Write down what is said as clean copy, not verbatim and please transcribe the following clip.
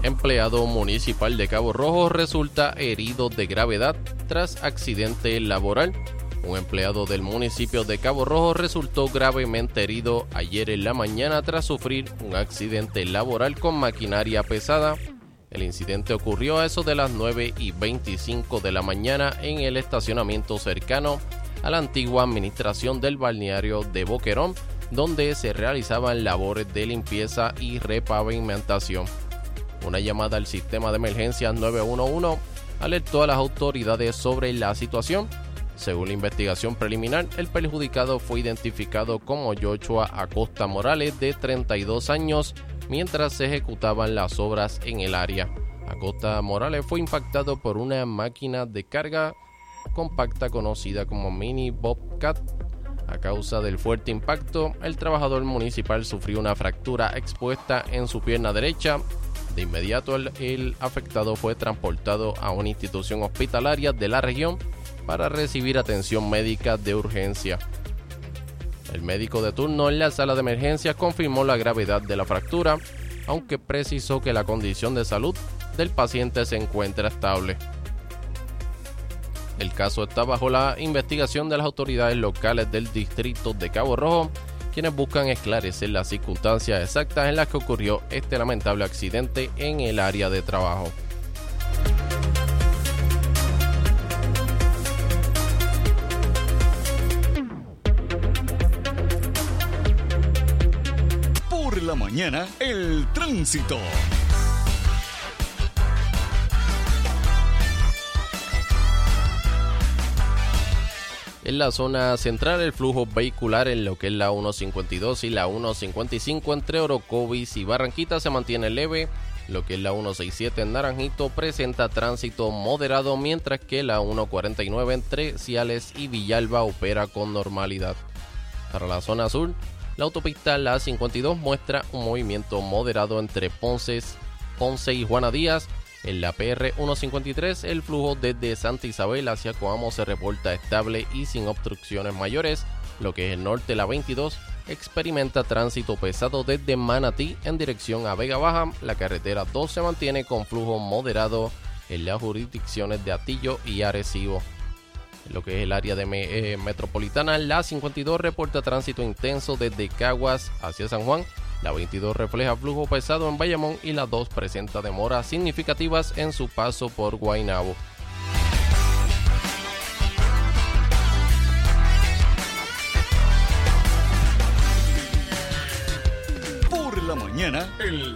Empleado municipal de Cabo Rojo resulta herido de gravedad tras accidente laboral. Un empleado del municipio de Cabo Rojo resultó gravemente herido ayer en la mañana tras sufrir un accidente laboral con maquinaria pesada. El incidente ocurrió a eso de las 9:25 de la mañana en el estacionamiento cercano a la antigua administración del balneario de Boquerón, donde se realizaban labores de limpieza y repavimentación. Una llamada al sistema de emergencias 911 alertó a las autoridades sobre la situación. Según la investigación preliminar, el perjudicado fue identificado como Joshua Acosta Morales, de 32 años, mientras se ejecutaban las obras en el área. Acosta Morales fue impactado por una máquina de carga compacta conocida como Mini Bobcat. A causa del fuerte impacto, el trabajador municipal sufrió una fractura expuesta en su pierna derecha. De inmediato, el afectado fue transportado a una institución hospitalaria de la región para recibir atención médica de urgencia. El médico de turno en la sala de emergencias confirmó la gravedad de la fractura, aunque precisó que la condición de salud del paciente se encuentra estable. El caso está bajo la investigación de las autoridades locales del distrito de Cabo Rojo, quienes buscan esclarecer las circunstancias exactas en las que ocurrió este lamentable accidente en el área de trabajo. Por la mañana, el tránsito. En la zona central, el flujo vehicular en lo que es la 152 y la 155 entre Orocovis y Barranquita se mantiene leve. Lo que es la 167 en Naranjito presenta tránsito moderado, mientras que la 149 entre Ciales y Villalba opera con normalidad. Para la zona sur, la autopista La 52 muestra un movimiento moderado entre Ponce y Juana Díaz. En la PR 153, el flujo desde Santa Isabel hacia Coamo se reporta estable y sin obstrucciones mayores. Lo que es el norte, la 22, experimenta tránsito pesado desde Manatí en dirección a Vega Baja. La carretera 2 se mantiene con flujo moderado en las jurisdicciones de Atillo y Arecibo. En lo que es el área de metropolitana, la 52 reporta tránsito intenso desde Caguas hacia San Juan. La 22 refleja flujo pesado en Bayamón y la 2 presenta demoras significativas en su paso por Guaynabo. Por la mañana, el